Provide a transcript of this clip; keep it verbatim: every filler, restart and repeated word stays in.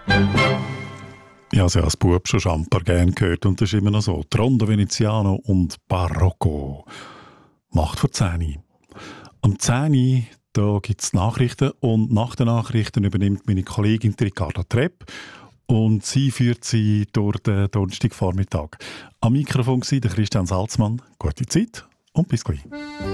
Ich habe sie als Bub schon Champer gerne gehört und das ist immer noch so. Rondo Veneziano und Barocco. Macht vor zehn. Am zehn da gibt es Nachrichten und nach den Nachrichten übernimmt meine Kollegin Ricarda Trepp und sie führt sie durch den Donnerstagvormittag. Am Mikrofon war der Christian Salzmann. Gute Zeit und bis gleich.